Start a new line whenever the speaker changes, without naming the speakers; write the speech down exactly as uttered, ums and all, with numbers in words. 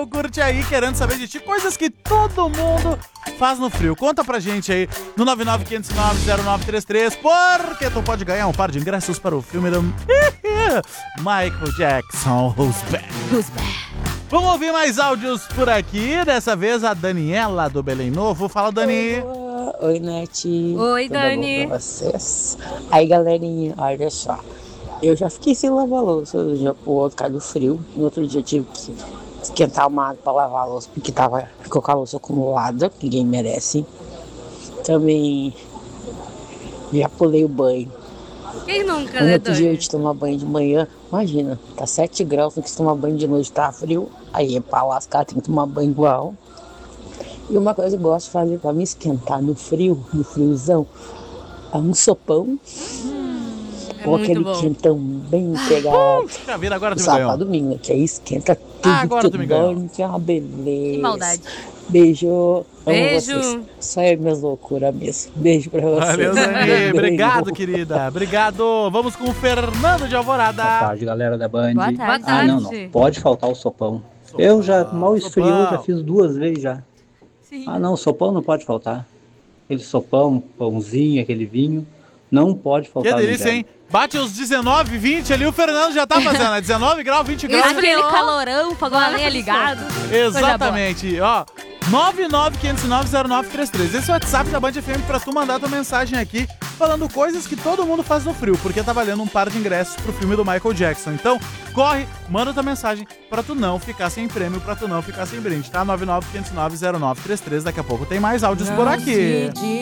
eu curte aí, querendo saber de ti, coisas que todo mundo faz no frio. Conta pra gente aí no nove nove quinhentos e nove zero nove três três, porque tu pode ganhar um par de ingressos para o filme do Michael Jackson, Who's Back?
Who's Back?
Vamos ouvir mais áudios por aqui. Dessa vez a Daniela do Belém Novo. Fala, Dani.
Oi, Oi Nath.
Oi,
Tudo
Dani.
bom pra vocês? Aí, galerinha, olha só. Eu já fiquei sem lavar a louça já por outro causa do frio. No outro dia eu tive que esquentar uma água pra lavar a louça, porque tava, ficou com a louça acumulada, que ninguém merece. Também já pulei o banho.
Quem nunca,
No
né,
outro dia eu
Dani?
te tomar banho de manhã, imagina, tá sete graus, tem que tomar banho de noite, tá frio. Aí é pra lascar, tem que tomar banho igual. E uma coisa que eu gosto de fazer pra me esquentar no frio, no friozão, é um sopão.
É
Ou
muito
aquele
bom.
quentão bem pegado.
Puxa vida, agora tu me
Sábado,
ganhou.
domingo, que aí esquenta tudo,
Ah, agora tu
tudo
me ganhou.
bom, que é uma beleza.
Que maldade.
Beijo. Amo
Beijo.
vocês. Só é minhas loucuras mesmo. Beijo pra vocês.
Valeu, Dani.
Beijo.
Obrigado, querida. Obrigado. Vamos com o Fernando de Alvorada.
Boa tarde, galera da Band.
Boa tarde. Boa
Ah, não, não.
tarde.
Pode faltar o sopão.
Sopão,
Eu já mal esfriou,
sopão.
já fiz duas vezes já.
Sim.
Ah, não, sopão não pode faltar. Aquele sopão, pãozinho, aquele vinho, não pode
Que
faltar. no
delícia,
inverno.
hein? Bate os dezenove, vinte ali, o Fernando já tá fazendo, né? dezenove graus, vinte graus.
Aquele calorão, fogão a lenha ligado.
Exatamente, ó. nove nove quinhentos e nove zero nove três três. Esse é o WhatsApp da Band F M pra tu mandar tua mensagem aqui falando coisas que todo mundo faz no frio, porque tá valendo um par de ingressos pro filme do Michael Jackson. Então, corre, manda tua mensagem pra tu não ficar sem prêmio, pra tu não ficar sem brinde, tá? nove nove quinhentos e nove zero nove três três. Daqui a pouco tem mais áudios por aqui.